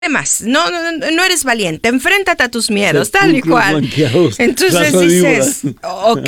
Además, no eres valiente, enfréntate a tus miedos, tal y cual. Entonces dices, ok,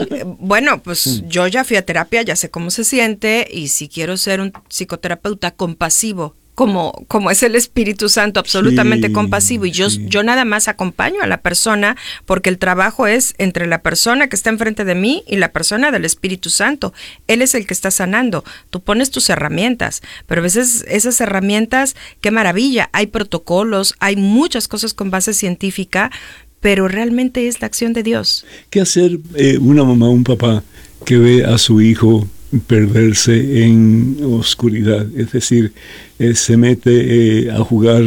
bueno, pues yo ya fui a terapia, ya sé cómo se siente, y si quiero ser un psicoterapeuta compasivo, como es el Espíritu Santo, absolutamente compasivo, y yo nada más acompaño a la persona, porque el trabajo es entre la persona que está enfrente de mí y la persona del Espíritu Santo. Él es el que está sanando. Tú pones tus herramientas, pero a veces esas herramientas, qué maravilla, hay protocolos, hay muchas cosas con base científica, pero realmente es la acción de Dios. ¿Qué hacer una mamá o un papá que ve a su hijo perderse en oscuridad? Es decir, se mete a jugar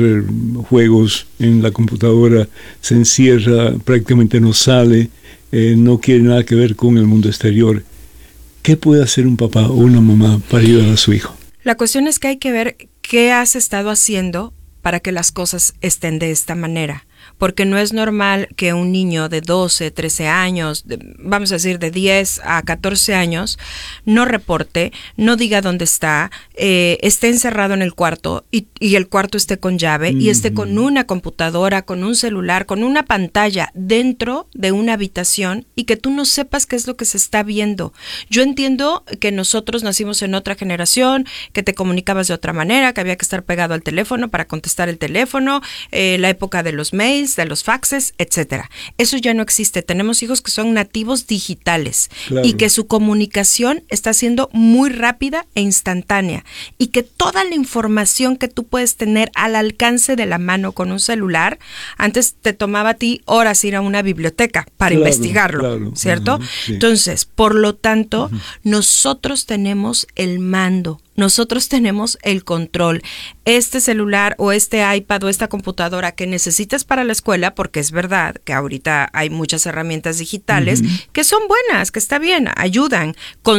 juegos en la computadora, se encierra, prácticamente no sale, no quiere nada que ver con el mundo exterior. ¿Qué puede hacer un papá o una mamá para ayudar a su hijo? La cuestión es que hay que ver qué has estado haciendo para que las cosas estén de esta manera. Porque no es normal que un niño de 12, 13 años, vamos a decir de 10 a 14 años, no reporte, no diga dónde está, esté encerrado en el cuarto y el cuarto esté con llave y esté con una computadora, con un celular, con una pantalla dentro de una habitación y que tú no sepas qué es lo que se está viendo. Yo entiendo que nosotros nacimos en otra generación, que te comunicabas de otra manera, que había que estar pegado al teléfono para contestar el teléfono, la época de los mails, de los faxes, etcétera. Eso ya no existe. Tenemos hijos que son nativos digitales, claro, y que su comunicación está siendo muy rápida e instantánea, y que toda la información que tú puedes tener al alcance de la mano con un celular, antes te tomaba a ti horas ir a una biblioteca para investigarlo, claro, ¿cierto? Sí. Entonces, por lo tanto, nosotros tenemos el mando. Nosotros tenemos el control. Este celular o este iPad o esta computadora que necesitas para la escuela, porque es verdad que ahorita hay muchas herramientas digitales que son buenas, que está bien, ayudan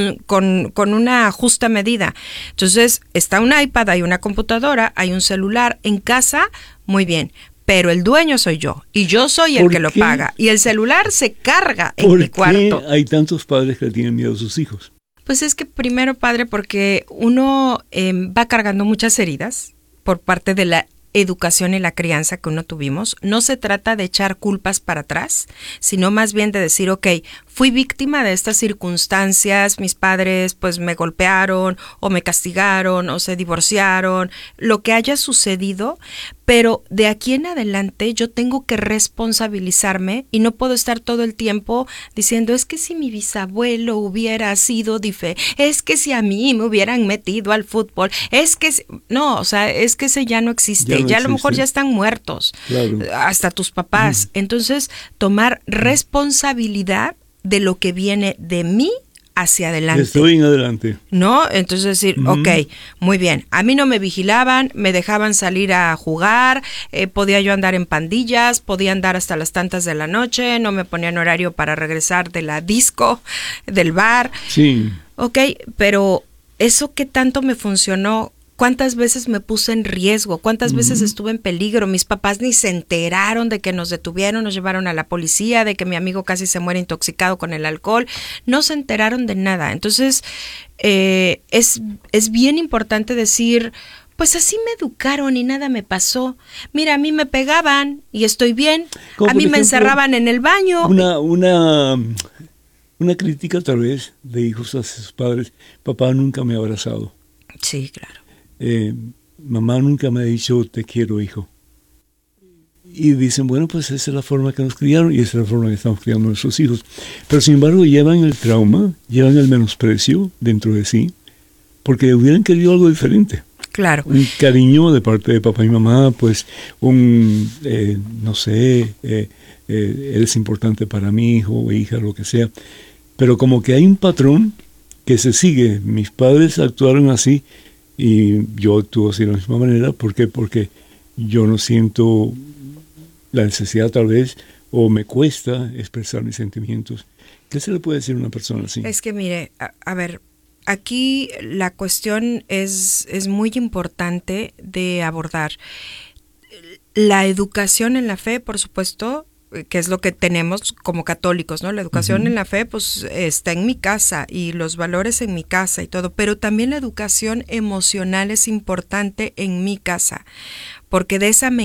con una justa medida. Entonces, está un iPad, hay una computadora, hay un celular en casa, muy bien. Pero el dueño soy yo, y yo soy el que lo paga. Y el celular se carga en mi cuarto. ¿Por qué hay tantos padres que le tienen miedo a sus hijos? Pues es que primero, padre, porque uno va cargando muchas heridas por parte de la educación y la crianza que uno tuvimos. No se trata de echar culpas para atrás, sino más bien de decir, ok, fui víctima de estas circunstancias, mis padres pues me golpearon o me castigaron o se divorciaron, lo que haya sucedido, pero de aquí en adelante yo tengo que responsabilizarme y no puedo estar todo el tiempo diciendo, es que si mi bisabuelo hubiera sido es que si a mí me hubieran metido al fútbol, es que no, o sea, es que ese ya no existe, ya a lo mejor ya están muertos, claro, hasta tus papás. Entonces, tomar responsabilidad de lo que viene de mí hacia adelante. Estoy en adelante. ¿No? Entonces decir, ok, muy bien, a mí no me vigilaban, me dejaban salir a jugar, podía yo andar en pandillas, podía andar hasta las tantas de la noche, no me ponían horario para regresar de la disco, del bar. Sí. Ok, pero ¿eso qué tanto me funcionó? ¿Cuántas veces me puse en riesgo? ¿Cuántas veces estuve en peligro? Mis papás ni se enteraron de que nos detuvieron, nos llevaron a la policía, de que mi amigo casi se muere intoxicado con el alcohol. No se enteraron de nada. Entonces, es bien importante decir, pues así me educaron y nada me pasó. Mira, a mí me pegaban y estoy bien. A mí me encerraban en el baño. Una crítica tal vez de hijos a sus padres. Papá nunca me ha abrazado. Sí, claro. Mamá nunca me ha dicho te quiero, hijo. Y dicen, bueno, pues esa es la forma que nos criaron y esa es la forma que estamos criando a nuestros hijos. Pero sin embargo llevan el trauma, llevan el menosprecio dentro de sí, porque hubieran querido algo diferente. Claro. Un cariño de parte de papá y mamá, pues no sé, eres importante para mi hijo o hija, lo que sea. Pero como que hay un patrón que se sigue. Mis padres actuaron así y yo actúo así de la misma manera. ¿Por qué? Porque yo no siento la necesidad tal vez, o me cuesta expresar mis sentimientos. ¿Qué se le puede decir a una persona así? Es que mire, a ver, aquí la cuestión es muy importante de abordar. La educación en la fe, por supuesto, que es lo que tenemos como católicos, ¿no? La educación en la fe, pues, está en mi casa y los valores en mi casa y todo, pero también la educación emocional es importante en mi casa, porque de esa